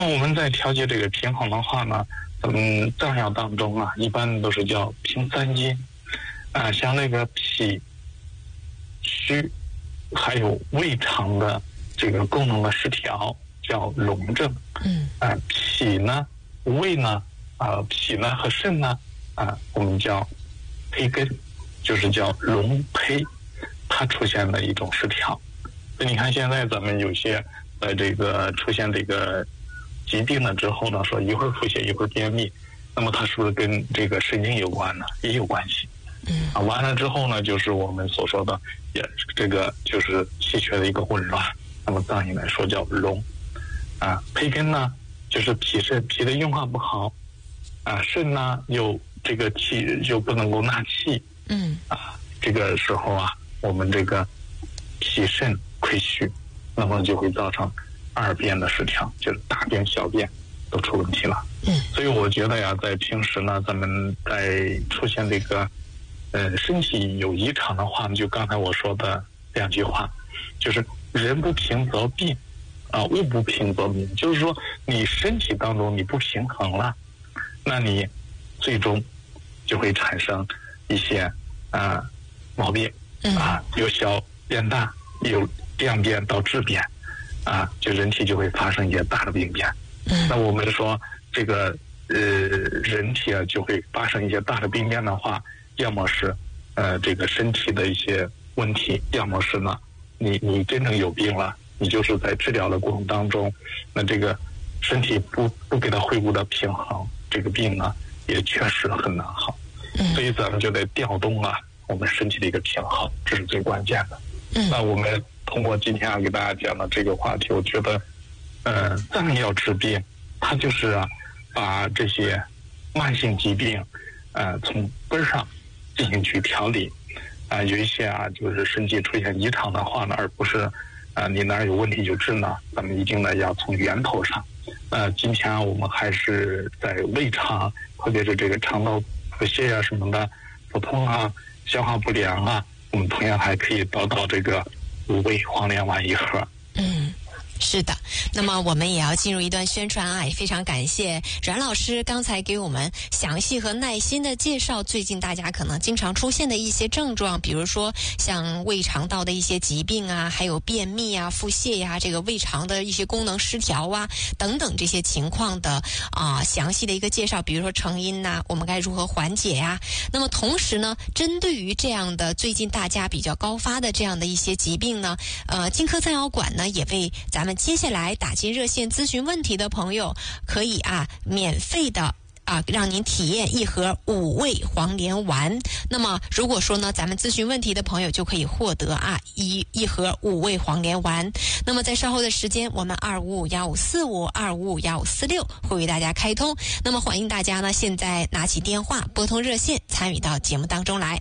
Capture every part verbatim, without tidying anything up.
我们在调节这个平衡的话呢，嗯，藏药当中啊，一般都是叫平三阴啊，像那个脾、虚，还有胃肠的这个功能的失调叫痨症。 嗯， 啊，脾呢、胃呢、啊脾呢和肾呢，啊，我们叫胚根，就是叫痨胚，它出现的一种失调。所以你看，现在咱们有些呃这个出现这个疾病了之后呢，说一会儿腹泻一会儿便秘，那么它是不是跟这个神经有关呢？也有关系。 嗯啊，完了之后呢，就是我们所说的也这个就是气血的一个混乱，那么藏医来说叫痨。啊，胚根呢就是脾肾脾的运化不好，啊肾呢又这个气又不能够纳气， 嗯啊这个时候啊，我们这个脾肾亏虚，那么就会造成二便的失调，就是大便小便都出问题了。 嗯， 所以我觉得呀，在平时呢，咱们在出现这个呃身体有异常的话，就刚才我说的两句话，就是人不平则病，啊物不平则病，就是说你身体当中你不平衡了，那你最终就会产生一些啊、呃、毛病啊，由小变大，由量变到质变，啊，就人体就会发生一些大的病变。那我们说这个呃人体啊就会发生一些大的病变的话，要么是呃这个身体的一些问题，要么是呢你你真正有病了，你就是在治疗的过程当中，那这个身体不不给它恢复的平衡，这个病呢也确实很难好。所以咱们就得调动啊我们身体的一个平衡，这是最关键的。那我们通过今天啊给大家讲的这个话题，我觉得呃藏药治病，它就是啊把这些慢性疾病呃从根上进行去调理啊、呃、有一些啊就是身体出现异常的话呢，而不是啊、呃、你哪儿有问题就治呢，咱们一定呢要从源头上。呃今天啊我们还是在胃肠，特别是这个肠道腹泻啊什么的腹痛啊消化不良啊，我们同样还可以得到这个五味黄连丸一盒。 嗯，是的。那么我们也要进入一段宣传啊，也非常感谢阮老师刚才给我们详细和耐心的介绍最近大家可能经常出现的一些症状，比如说像胃肠道的一些疾病啊，还有便秘啊、腹泻呀、啊，这个胃肠的一些功能失调啊等等这些情况的啊、呃、详细的一个介绍，比如说成因呐、啊，我们该如何缓解呀、啊？那么同时呢，针对于这样的最近大家比较高发的这样的一些疾病呢，呃，金科藏药馆呢也为咱们接下来打进热线咨询问题的朋友，可以啊免费的啊让您体验一盒五味黄连丸。那么如果说呢咱们咨询问题的朋友就可以获得啊一一盒五味黄连丸。那么在稍后的时间，我们二五五幺五四五二五五幺五四六会为大家开通。那么欢迎大家呢现在拿起电话拨通热线参与到节目当中来。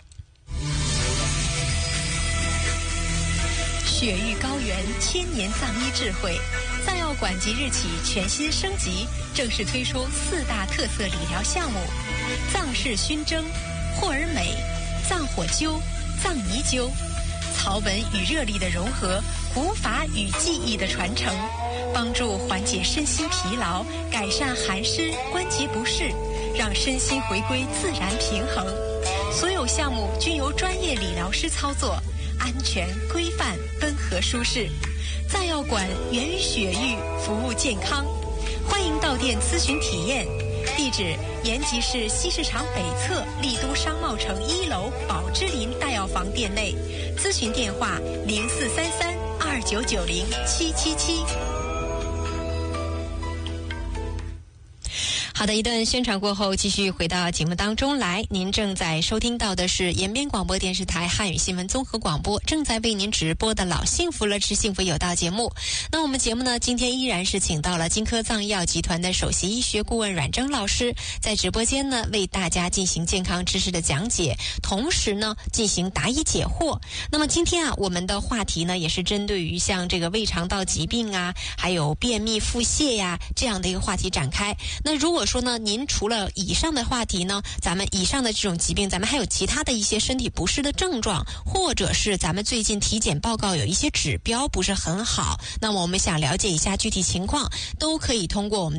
雪域高原千年藏医智慧，藏药馆即日起全新升级，正式推出四大特色理疗项目：藏式熏蒸、霍尔美、藏火灸、藏泥灸，草本与热力的融合，古法与技艺的传承，帮助缓解身心疲劳，改善寒湿关节不适，让身心回归自然平衡。所有项目均由专业理疗师操作，安全规范温和舒适。藏药馆源于雪域，服务健康，欢迎到店咨询体验。地址：延吉市西市场北侧丽都商贸城一楼宝芝林大药房店内。咨询电话：零四三三二九九零七七七。好的，一段宣传过后，继续回到节目当中来。您正在收听到的是延边广播电视台汉语新闻综合广播正在为您直播的老幸福乐吃幸福有道节目。那我们节目呢，今天依然是请到了金科藏药集团的首席医学顾问阮征老师，在直播间呢为大家进行健康知识的讲解，同时呢进行答疑解惑。那么今天啊，我们的话题呢也是针对于像这个胃肠道疾病啊，还有便秘腹泻呀、啊、这样的一个话题展开。那如果说呢，您除了以上的话题呢，咱们以上的这种疾病，咱们还有其他的一些身体不适的症状，或者是咱们最近体检报告有一些指标不是很好，那么我们想了解一下具体情况，都可以通过我们